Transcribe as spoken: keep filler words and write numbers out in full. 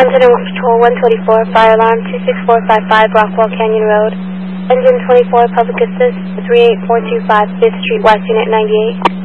Incident Patrol one twenty-four, fire alarm two six four five five, Rockwall Canyon Road. Engine twenty-four, public assist three eight four two five, fifth Street West, Unit ninety-eight.